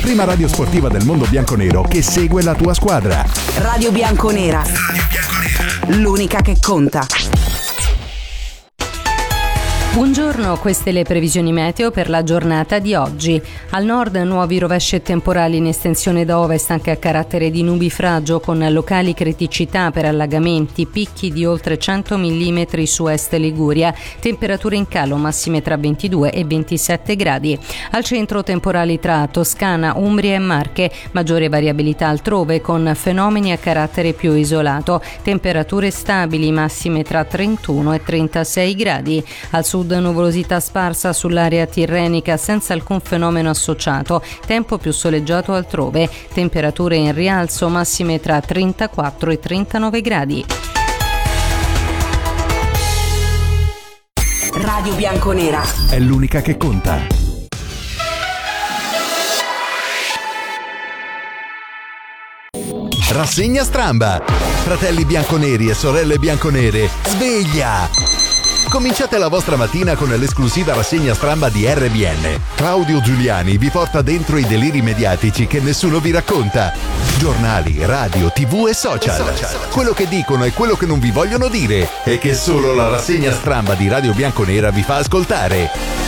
prima radio sportiva del mondo bianconero che segue la tua squadra. Radio Bianconera. L'unica che conta. Buongiorno, queste le previsioni meteo per la giornata di oggi. Al nord nuovi rovesci e temporali in estensione da ovest anche a carattere di nubifragio con locali criticità per allagamenti, picchi di oltre 100 mm su est Liguria, temperature in calo massime tra 22 e 27 gradi. Al centro temporali tra Toscana, Umbria e Marche, maggiore variabilità altrove con fenomeni a carattere più isolato, temperature stabili massime tra 31 e 36 gradi. Al sud nuvolosità sparsa sull'area tirrenica senza alcun fenomeno associato, tempo più soleggiato altrove, temperature in rialzo massime tra 34 e 39 gradi. Radio Bianconera è l'unica che conta. Rassegna Stramba. Fratelli bianconeri e sorelle bianconere, sveglia! Cominciate la vostra mattina con l'esclusiva rassegna Stramba di RBN. Claudio Giuliani vi porta dentro i deliri mediatici che nessuno vi racconta. Giornali, radio, TV e social. Quello che dicono e quello che non vi vogliono dire e che solo la rassegna Stramba di Radio Bianconera vi fa ascoltare.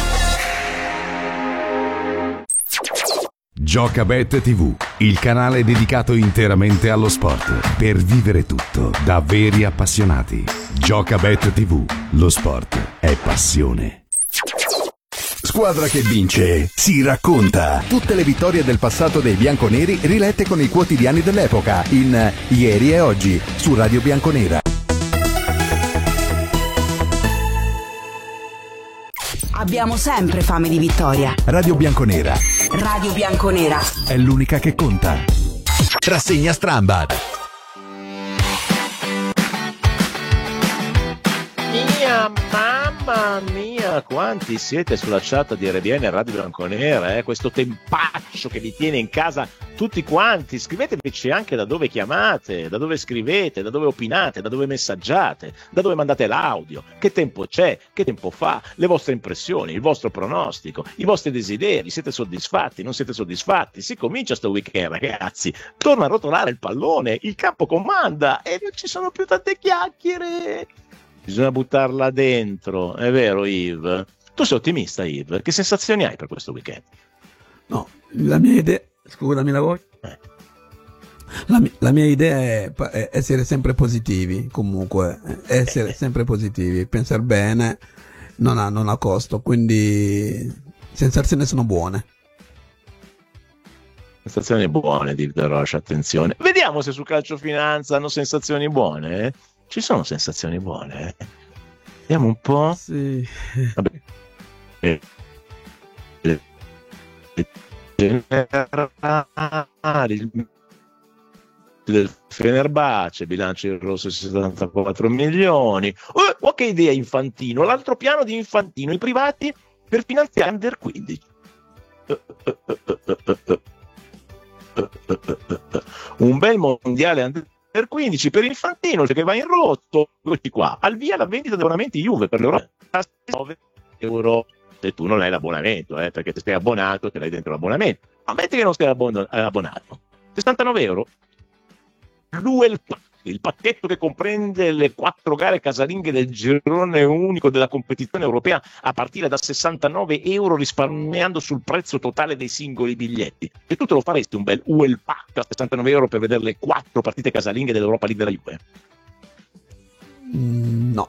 Giocabet TV, il canale dedicato interamente allo sport, per vivere tutto da veri appassionati. Giocabet TV, lo sport è passione. Squadra che vince si racconta. Tutte le vittorie del passato dei bianconeri rilette con i quotidiani dell'epoca in Ieri e Oggi su Radio Bianconera. Abbiamo sempre fame di vittoria. Radio Bianconera. Radio Bianconera è l'unica che conta. Rassegna Stramba. Mamma mia, quanti siete sulla chat di RBN Radio Bianconera, questo tempaccio che vi tiene in casa tutti quanti. Scriveteci anche da dove chiamate, da dove scrivete, da dove opinate, da dove messaggiate, da dove mandate l'audio, che tempo c'è, che tempo fa, le vostre impressioni, il vostro pronostico, i vostri desideri. Siete soddisfatti, non siete soddisfatti? Si comincia sto weekend, ragazzi, torna a rotolare il pallone, il campo comanda e non ci sono più tante chiacchiere. Bisogna buttarla dentro, è vero Yves? Tu sei ottimista, Yves? Che sensazioni hai per questo weekend? No, la mia idea, scusami la voce. La mia idea è essere sempre positivi, comunque, essere sempre positivi, pensare bene non ha costo, quindi sensazioni sono buone. Sensazioni buone, Yves De Roche, attenzione. Vediamo se su Calciofinanza hanno sensazioni buone, Ci sono sensazioni buone, Vediamo un po'. Sì. Vabbè. Del Fenerbahce, bilancio in rosso 74 milioni. Che idea Infantino, l'altro piano di Infantino, i privati per finanziare under 15. Un bel mondiale under 15 per Infantino che va in rotto. Eccoci qua, al via la vendita di abbonamenti Juve per l'Europa a 9 euro se tu non hai l'abbonamento, perché se sei abbonato te l'hai dentro l'abbonamento. Ammetti che non sei abbonato, 69 euro il pacchetto che comprende le 4 gare casalinghe del girone unico della competizione europea a partire da 69 euro, risparmiando sul prezzo totale dei singoli biglietti. E tu te lo faresti un bel UEL pack a 69 euro per vedere le 4 partite casalinghe dell'Europa League della Juve? No.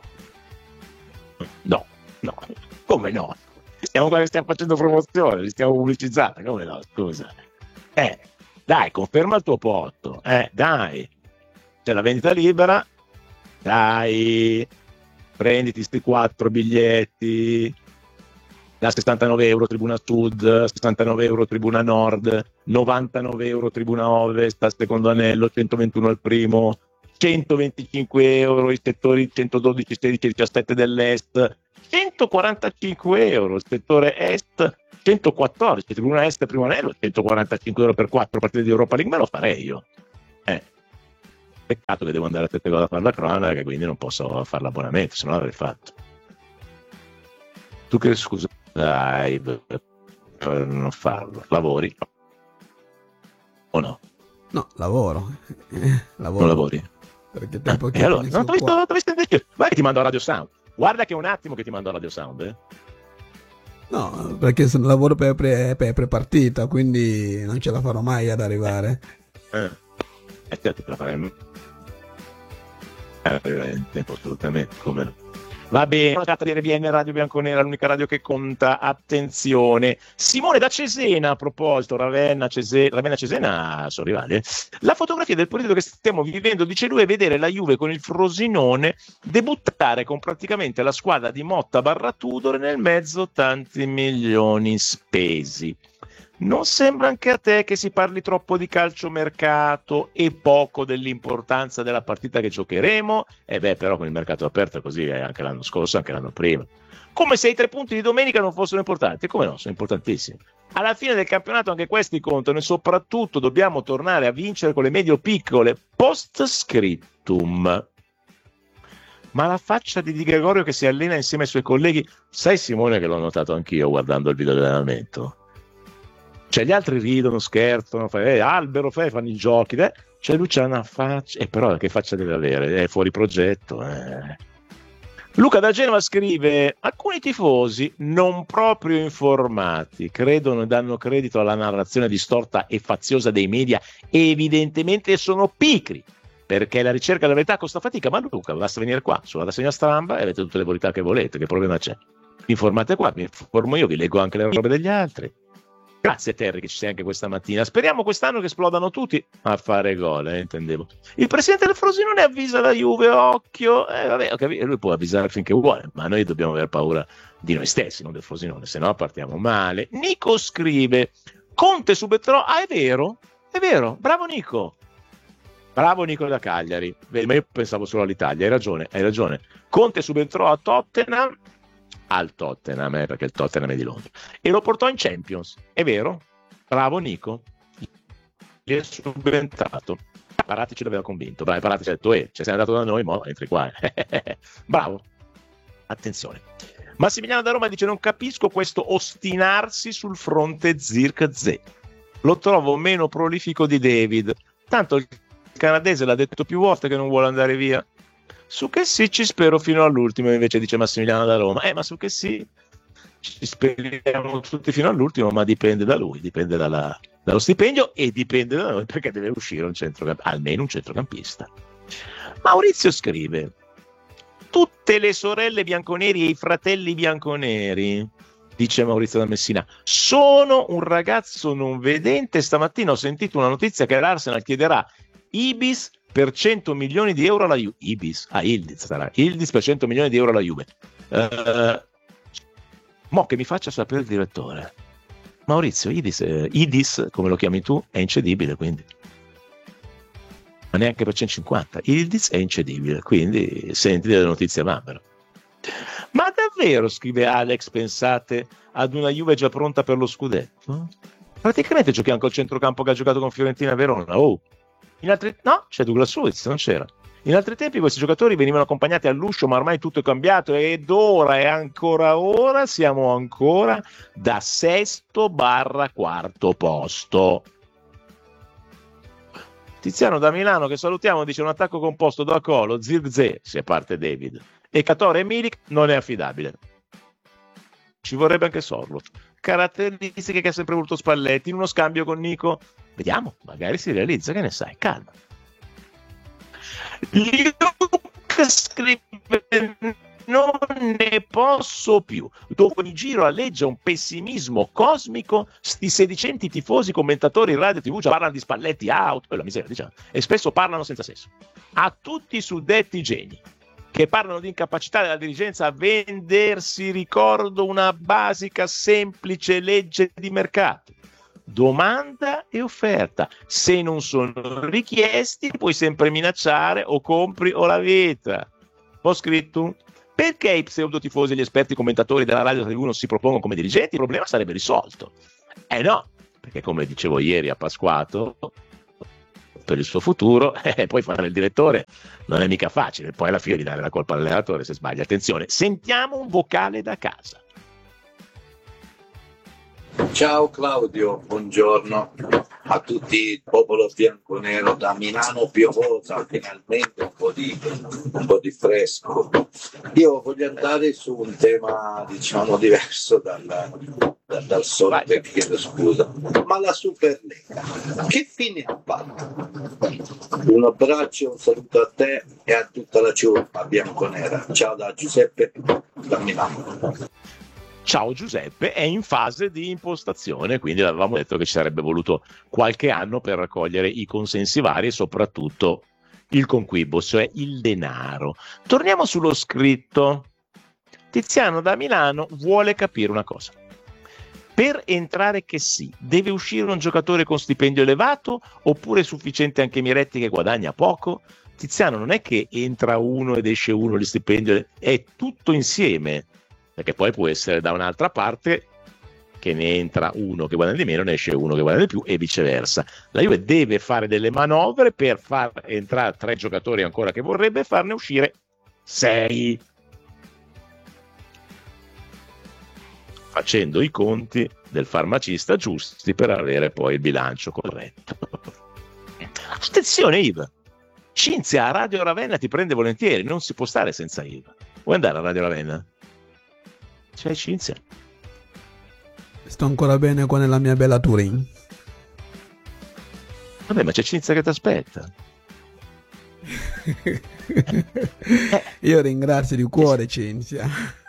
Come no? Stiamo facendo promozione, li stiamo pubblicizzando, come no? Scusa. Dai, conferma il tuo porto, dai. C'è la vendita libera, dai, prenditi sti 4 biglietti, da 69 euro Tribuna Sud, 69 euro Tribuna Nord, 99 euro Tribuna Ovest al secondo anello, 121 al primo, 125 euro i settori 112, 16 e 17 dell'Est, 145 euro il settore Est, 114 Tribuna Est primo anello, 145 euro per 4 partite di Europa League, me lo farei io. Peccato che devo andare a Tettegol a fare la cronaca, quindi non posso fare l'abbonamento, se no l'avrei fatto. Tu che scusa dai per non farlo? Lavori? o no? No, lavoro. Non lavori? Perché tempo che E allora, inizio non ti qua. ho visto invece. Vai che ti mando a Radio Sound. Guarda che è un attimo che ti mando a Radio Sound, No, perché lavoro per prepartita, quindi non ce la farò mai ad arrivare. Certo, te la faremo. In tempo, assolutamente, come no. Va bene, la tratta di RBN Radio Bianconera, l'unica radio che conta. Attenzione, Simone da Cesena, a proposito, Ravenna Cesena sono rivali. La fotografia del periodo che stiamo vivendo, dice lui, è vedere la Juve con il Frosinone debuttare con praticamente la squadra di Motta barra Tudor, nel mezzo tanti milioni spesi. Non sembra anche a te che si parli troppo di calciomercato e poco dell'importanza della partita che giocheremo? Però con il mercato aperto così è anche l'anno scorso, anche l'anno prima. Come se i 3 punti di domenica non fossero importanti. Come no, sono importantissimi. Alla fine del campionato anche questi contano e soprattutto dobbiamo tornare a vincere con le medio-piccole. Post scriptum. Ma la faccia di Di Gregorio che si allena insieme ai suoi colleghi, sai Simone che l'ho notato anch'io guardando il video dell'allenamento? Cioè gli altri ridono, scherzano, albero, fanno i giochi, cioè lui c'ha una faccia, però che faccia deve avere? È fuori progetto. Luca da Genova scrive: alcuni tifosi non proprio informati credono e danno credito alla narrazione distorta e faziosa dei media e evidentemente sono pigri, perché la ricerca della verità costa fatica. Ma Luca, basta venire qua sulla rassegna stampa e avete tutte le verità che volete, che problema c'è? Vi informate qua, vi informo io, vi leggo anche le robe degli altri. Grazie Terry che ci sei anche questa mattina. Speriamo quest'anno che esplodano tutti a fare gol, intendevo. Il presidente del Frosinone avvisa la Juve, occhio. Vabbè, ho capito, lui può avvisare finché vuole, ma noi dobbiamo aver paura di noi stessi, non del Frosinone, se no partiamo male. Nico scrive: Conte subentrò. Ah, è vero, bravo Nico. Bravo Nico da Cagliari. Ma io pensavo solo all'Italia, hai ragione. Conte subentrò a Tottenham, perché il Tottenham è di Londra, e lo portò in Champions, è vero? Bravo Nico, gli è subentrato. Paratici l'aveva convinto, Paratici ha detto sei andato da noi, mo entri qua. Bravo, attenzione. Massimiliano da Roma dice: non capisco questo ostinarsi sul fronte Zirkzee, lo trovo meno prolifico di David, tanto il canadese l'ha detto più volte che non vuole andare via. Su che sì ci spero fino all'ultimo, invece dice Massimiliano da Roma. Ma su che sì ci speriamo tutti fino all'ultimo, ma dipende da lui, dipende dallo stipendio e dipende da noi, perché deve uscire almeno un centrocampista. Maurizio scrive: tutte le sorelle bianconeri e i fratelli bianconeri, dice Maurizio da Messina, sono un ragazzo non vedente. Stamattina ho sentito una notizia che l'Arsenal chiederà Ibis per 100 milioni di euro alla Juve. Ildiz per 100 milioni di euro alla Juve. Mo che mi faccia sapere il direttore. Maurizio, Idis, come lo chiami tu, è incedibile, quindi. Ma neanche per 150. Ildiz è incedibile, quindi senti delle notizie bambero. Ma davvero, scrive Alex, pensate ad una Juve già pronta per lo scudetto? Praticamente giochiamo col centrocampo che ha giocato con Fiorentina e Verona. No, c'è Douglas Luiz, non c'era. In altri tempi questi giocatori venivano accompagnati all'uscio, ma ormai tutto è cambiato ed ora e ancora ora siamo ancora da 6º/4º posto. Tiziano da Milano, che salutiamo, dice: un attacco composto da Colo, Zirkzee, se parte David, e Catore e Milik non è affidabile. Ci vorrebbe anche Sorloth. Caratteristiche che ha sempre voluto Spalletti in uno scambio con Nico. Vediamo, magari si realizza, che ne sai, calma. Luke scrive: non ne posso più. Dopo il giro alleggia un pessimismo cosmico. Sti sedicenti tifosi commentatori in radio TV già parlano di Spalletti out, la miseria, diciamo, e spesso parlano senza senso. A tutti i suddetti geni che parlano di incapacità della dirigenza a vendersi, ricordo una basica semplice legge di mercato: domanda e offerta. Se non sono richiesti puoi sempre minacciare, o compri o la vita. Ho scritto: perché i pseudotifosi e gli esperti commentatori della radio TV non si propongono come dirigenti? Il problema sarebbe risolto. No, perché come dicevo ieri a Pasquato, per il suo futuro, poi fare il direttore non è mica facile, poi alla fine di dare la colpa all'allenatore se sbaglia. Attenzione, sentiamo un vocale da casa. Ciao Claudio, buongiorno. a tutti il popolo bianconero da Milano piovosa, finalmente un po' di fresco. Io voglio andare su un tema diciamo diverso dal solito, chiedo scusa, ma la Superlega che fine ha fatto? Un abbraccio, un saluto a te e a tutta la ciurma bianconera. Ciao da Giuseppe da Milano. Ciao Giuseppe, è in fase di impostazione, quindi avevamo detto che ci sarebbe voluto qualche anno per raccogliere i consensi vari e soprattutto il conquibus, cioè il denaro. Torniamo sullo scritto. Tiziano da Milano vuole capire una cosa. Per entrare che sì, deve uscire un giocatore con stipendio elevato oppure è sufficiente anche Miretti che guadagna poco? Tiziano, non è che entra uno ed esce uno di stipendio, è tutto insieme. Perché poi può essere da un'altra parte che ne entra uno che guadagna di meno, ne esce uno che guadagna di più e viceversa. La Juve deve fare delle manovre per far entrare 3 giocatori ancora che vorrebbe e farne uscire 6. Facendo i conti del farmacista giusti per avere poi il bilancio corretto. Attenzione Iva, Cinzia a Radio Ravenna ti prende volentieri, non si può stare senza Iva. Vuoi andare a Radio Ravenna? C'è Cinzia. Sto ancora bene qua nella mia bella Turin. Vabbè, ma c'è Cinzia che ti aspetta. Io ringrazio di cuore Cinzia.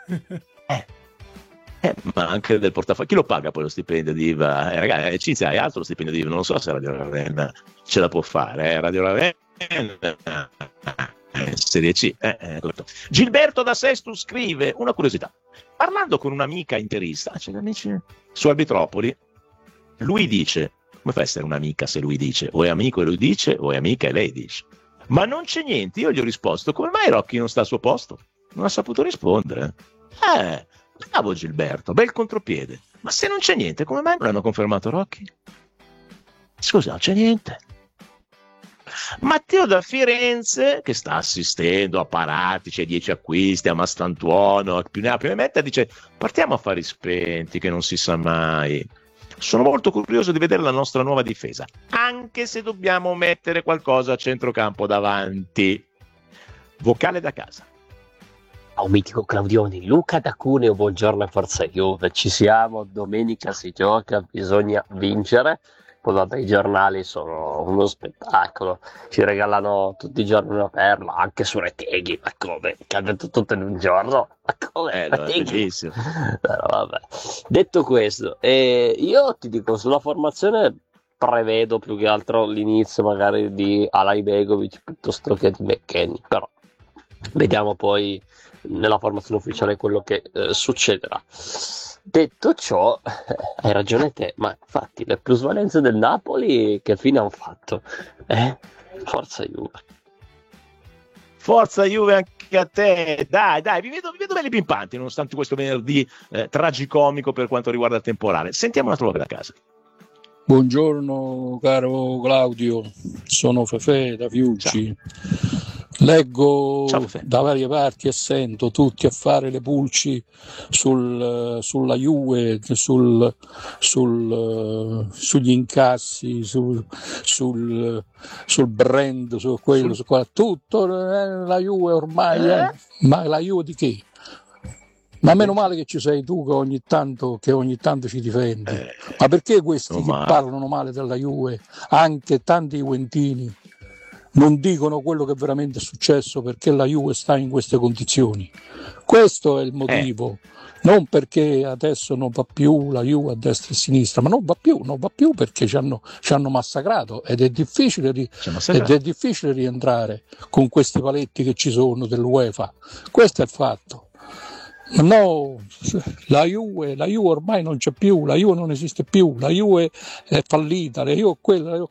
Ma anche del portafoglio. Chi lo paga poi lo stipendio di IVA? Ragazzi, Cinzia, hai altro lo stipendio di IVA? Non so se Radio Ravenna ce la può fare. Radio Ravenna Serie C. Gilberto da Sesto scrive una curiosità. Parlando con un'amica interista, c'è amici su Arbitropoli, lui dice, come fa a essere un'amica se lui dice? O è amico e lui dice, o è amica e lei dice. Ma non c'è niente, io gli ho risposto, come mai Rocchi non sta al suo posto? Non ha saputo rispondere. Bravo Gilberto, bel contropiede. Ma se non c'è niente, come mai non hanno confermato Rocchi? Scusa, non c'è niente. Matteo da Firenze, che sta assistendo a Paratici, ai 10 acquisti, a Mastantuono, più ne ha più ne metta, dice partiamo a fari spenti che non si sa mai. Sono molto curioso di vedere la nostra nuova difesa, anche se dobbiamo mettere qualcosa a centrocampo davanti. Vocale da casa. Ciao mitico Claudioni, Luca da Cuneo, buongiorno e forza Juve, ci siamo, domenica si gioca, bisogna vincere. Poi vabbè, i giornali sono uno spettacolo, ci regalano tutti i giorni una perla, anche su Reteghi, ma come? Cade tutto in un giorno? Ma come? Bellissimo. Però vabbè. Detto questo, io ti dico, sulla formazione prevedo più che altro l'inizio magari di Alajbegovic piuttosto che di McKennie, però vediamo poi nella formazione ufficiale quello che succederà. Detto ciò, hai ragione te, ma infatti le plusvalenze del Napoli che fine hanno fatto? Forza Juve. Forza Juve anche a te, dai, vi vedo belli pimpanti nonostante questo venerdì tragicomico per quanto riguarda il temporale. Sentiamo una trova da casa. Buongiorno caro Claudio, sono Fefè da Fiuggi. Leggo da varie parti e sento tutti a fare le pulci sulla Juve, sugli incassi, sul brand, su quello, su quello. Tutto la Juve ormai, ma la Juve di che? Ma meno male che ci sei tu che ogni tanto ci difendi. Ma perché questi che parlano male della Juve, anche tanti juventini, non dicono quello che veramente è successo perché la Juve sta in queste condizioni? Questo è il motivo, non perché adesso non va più la Juve a destra e a sinistra, ma non va più perché ci hanno massacrato ed è difficile rientrare con questi paletti che ci sono dell'UEFA. Questo è il fatto. No, la Juve ormai non c'è più, la Juve non esiste più, la Juve è fallita, la Juve è quella, la Juve...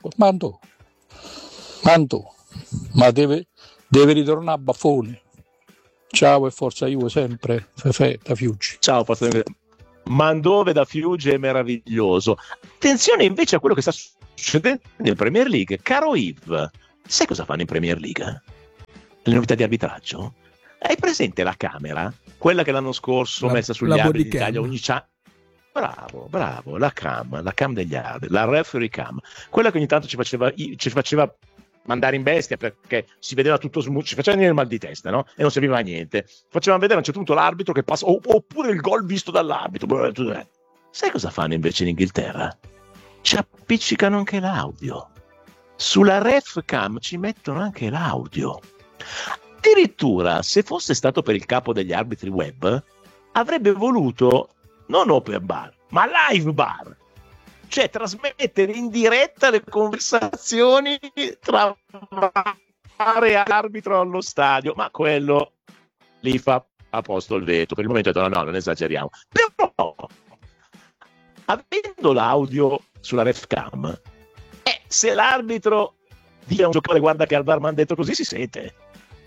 ma deve ritornare a Baffone. Ciao e forza Juve sempre, Fefè da Fiuggi. Ciao, forza Juve. Mandove da Fiuggi è meraviglioso. Attenzione invece a quello che sta succedendo in Premier League. Caro Yves, sai cosa fanno in Premier League? Le novità di arbitraggio? Hai presente la camera? Quella che l'anno scorso messa sugli arbitri in Italia ogni bravo, la cam degli arbitri, la referee cam, quella che ogni tanto ci faceva mandare in bestia perché si vedeva tutto ci faceva venire il mal di testa, no? E non serviva a niente. Facevano vedere a un certo punto l'arbitro che passa, oppure il gol visto dall'arbitro. Sai cosa fanno invece in Inghilterra? Ci appiccicano anche l'audio. Sulla ref cam ci mettono anche l'audio. Addirittura, se fosse stato per il capo degli arbitri web, avrebbe voluto non open bar, ma live bar. Cioè trasmettere in diretta le conversazioni tra VAR e arbitro allo stadio, ma quello lì fa a posto il veto. Per il momento ho detto no, non esageriamo. Però, avendo l'audio sulla ref cam, se l'arbitro dice a un giocatore guarda che al VAR mi hanno detto così, si sente.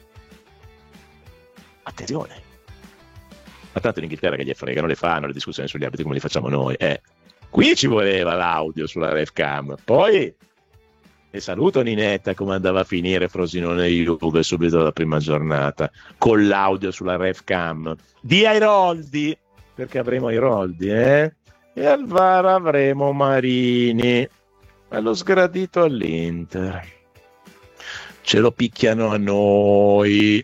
Attenzione. Ma tanto in Inghilterra che gli frega, non le fanno le discussioni sugli arbitri come li facciamo noi. Qui ci voleva l'audio sulla ref cam. Poi e saluto Ninetta come andava a finire Frosinone Juve subito dalla prima giornata con l'audio sulla ref cam. Di Airoldi, perché avremo Airoldi, e al VAR avremo Marini. Bello sgradito all'Inter. Ce lo picchiano a noi.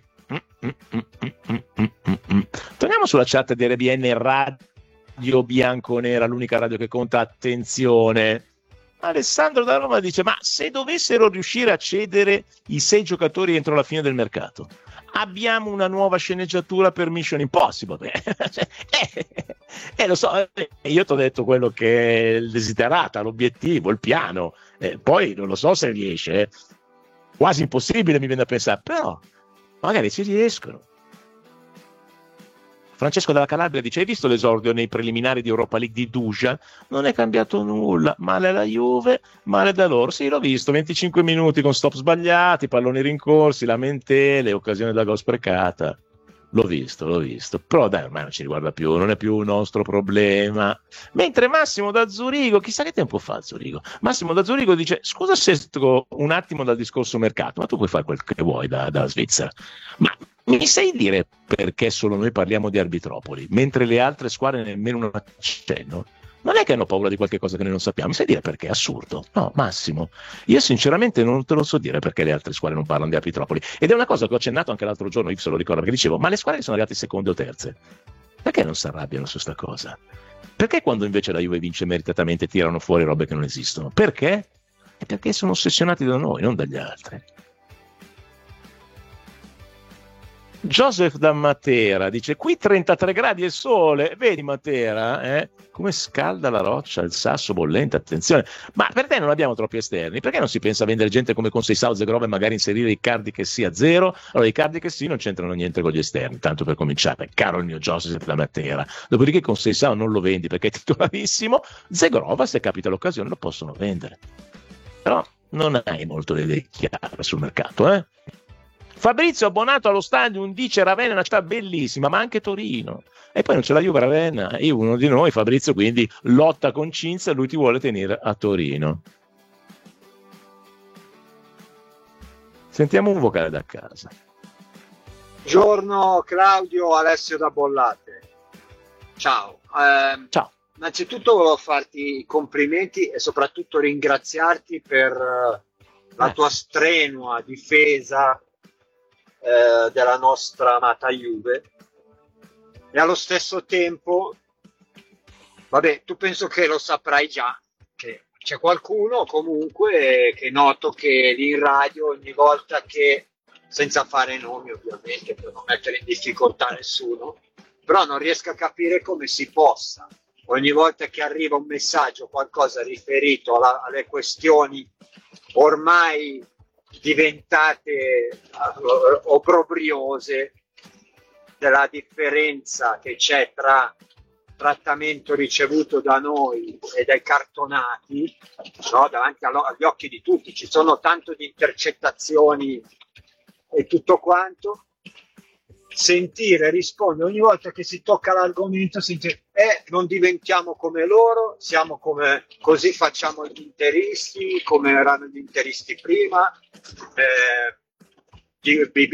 Torniamo sulla chat di RBN Radio Bianconera, l'unica radio che conta. Attenzione, Alessandro da Roma dice: ma se dovessero riuscire a cedere i 6 giocatori entro la fine del mercato, abbiamo una nuova sceneggiatura per Mission Impossible. Lo so, io ti ho detto quello che è il desiderata, l'obiettivo, il piano, poi non lo so se riesce, quasi impossibile mi viene a pensare, però magari ci riescono. Francesco dalla Calabria dice: hai visto l'esordio nei preliminari di Europa League di Duja? Non è cambiato nulla, male la Juve, male da loro. Sì, l'ho visto, 25 minuti con stop sbagliati, palloni rincorsi, lamentele, occasione da gol sprecata. L'ho visto, però dai, ormai non ci riguarda più, non è più un nostro problema. Mentre Massimo da Zurigo, chissà che tempo fa Zurigo, Massimo da Zurigo dice: scusa se esco un attimo dal discorso mercato, ma tu puoi fare quel che vuoi da Svizzera, ma mi sai dire perché solo noi parliamo di Arbitropoli, mentre le altre squadre nemmeno un accenno? Non è che hanno paura di qualche cosa che noi non sappiamo, mi sai dire perché? È assurdo. No, Massimo, io sinceramente non te lo so dire perché le altre squadre non parlano di Arbitropoli. Ed è una cosa che ho accennato anche l'altro giorno, io se lo ricordo, perché dicevo: ma le squadre che sono arrivate seconde o terze, perché non si arrabbiano su sta cosa? Perché quando invece la Juve vince meritatamente tirano fuori robe che non esistono? Perché? È perché sono ossessionati da noi, non dagli altri. Joseph da Matera dice: qui 33 gradi e sole, vedi Matera, come scalda la roccia, il sasso bollente, attenzione. Ma per te non abbiamo troppi esterni? Perché non si pensa a vendere gente come Conceição, Zegrova e magari inserire Icardi che sia zero? Allora Icardi che sì non c'entrano niente con gli esterni, tanto per cominciare, caro il mio Joseph da Matera. Dopodiché Conceição non lo vendi perché è titolarissimo, Zegrova se capita l'occasione lo possono vendere. Però non hai molto le idee chiare sul mercato, Fabrizio abbonato allo Stadium dice: Ravenna è una città bellissima, ma anche Torino. E poi non ce la Juve a Ravenna. Io uno di noi, Fabrizio, quindi lotta con Cinzia, lui ti vuole tenere a Torino. Sentiamo un vocale da casa. Buongiorno Claudio, Alessio da Bollate. Ciao. Ciao. Innanzitutto volevo farti i complimenti e soprattutto ringraziarti per la tua strenua difesa della nostra amata Juve, e allo stesso tempo, vabbè, tu penso che lo saprai già, che c'è qualcuno comunque che noto che lì in radio ogni volta che, senza fare nomi ovviamente per non mettere in difficoltà nessuno, però non riesco a capire come si possa, ogni volta che arriva un messaggio, qualcosa riferito alle questioni ormai diventate opprobriose, della differenza che c'è tra trattamento ricevuto da noi e dai cartonati, no? Davanti agli occhi di tutti ci sono tanto di intercettazioni e tutto quanto. Sentire rispondere ogni volta che si tocca l'argomento, sentire non diventiamo come loro, siamo come così, facciamo gli interisti come erano gli interisti prima,